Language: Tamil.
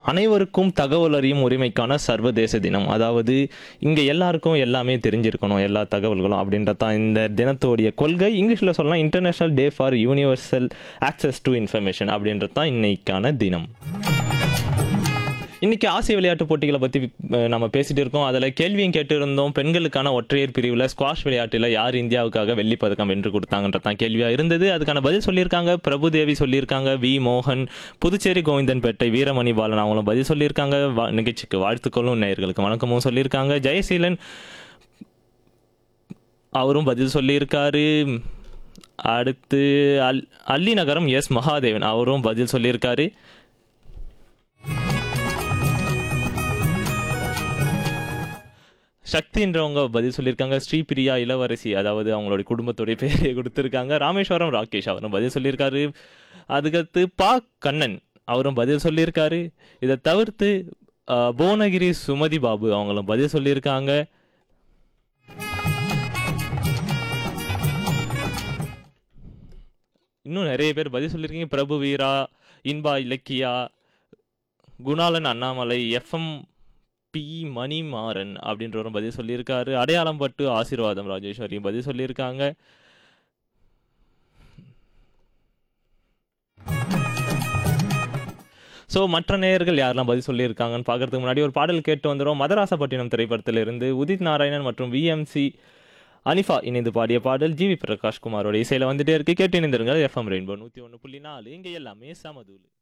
அனைவருக்கும் தகவல் அறியும் உரிமைக்கான சர்வதேச தினம். அதாவது இங்கே எல்லாருக்கும் எல்லாமே தெரிஞ்சிருக்கணும், எல்லா தகவல்களும் அப்படின்றது தான் இந்த தினத்தோடைய கொள்கை. இங்கிலீஷில் சொல்லலாம் international day for universal access to information அப்படின்றது தான் இன்னைக்கான தினம். இன்னைக்கு ஆசிய விளையாட்டுப் போட்டிகளை பற்றி நம்ம பேசிட்டு இருக்கோம். அதில் கேள்வியும் கேட்டு இருந்தோம். பெண்களுக்கான ஒற்றையர் பிரிவில் ஸ்குவாஷ் விளையாட்டில் யார் இந்தியாவுக்காக வெள்ளிப்பதக்கம் வென்று கொடுத்தாங்கன்றது தான் கேள்வியாக இருந்தது. அதுக்கான பதில் சொல்லியிருக்காங்க. பிரபுதேவி சொல்லியிருக்காங்க, வி மோகன், புதுச்சேரி கோவிந்தன்பேட்டை வீரமணி பாலன் அவங்களும் பதில் சொல்லியிருக்காங்க. நிகழ்ச்சிக்கு வாழ்த்துக்களும் நேயர்களுக்கு வணக்கமும் சொல்லியிருக்காங்க. ஜெயசீலன் அவரும் பதில் சொல்லியிருக்காரு. அடுத்து அல்லி நகரம் எஸ் மகாதேவன் அவரும் பதில் சொல்லியிருக்காரு. சக்தின்றவங்க பதில் சொல்லியிருக்காங்க. ஸ்ரீபிரியா இளவரசி, அதாவது அவங்களுடைய குடும்பத்துடைய பேரை கொடுத்துருக்காங்க. ராமேஸ்வரம் ராகேஷ் அவரும் பதில் சொல்லியிருக்காரு. அதுக்கடுத்து பா கண்ணன் அவரும் பதில் சொல்லியிருக்காரு. இதை தவிர்த்து புவனகிரி சுமதி பாபு அவங்களும் பதில் சொல்லியிருக்காங்க. இன்னும் நிறைய பேர் பதில் சொல்லியிருக்கீங்க. பிரபு வீரா, இன்பா இலக்கியா, குணாலன் அண்ணாமலை, எஃப்எம் பி மணிமாறன் அப்படின்றவரும் பதில் சொல்லியிருக்காரு. அடையாளம் பட்டு ஆசீர்வாதம் ராஜேஸ்வரியும் பதில் சொல்லியிருக்காங்க. ஸோ மற்ற நேயர்கள் யாரெல்லாம் பதில் சொல்லியிருக்காங்கன்னு பார்க்கறதுக்கு முன்னாடி ஒரு பாடல் கேட்டு வந்துடும். மதராசப்பட்டினம் திரைப்படத்திலிருந்து உதித் நாராயணன் மற்றும் விஎம்சி அனிஃபா இணைந்து பாடிய பாடல் ஜிவி பிரகாஷ்குமாரோட இசையில் வந்துட்டே இருக்கு. கேட்டு இணைந்திருங்க. எஃப்எம் ரெயின்போ 101.4 இங்கே எல்லாமே சமதூள்.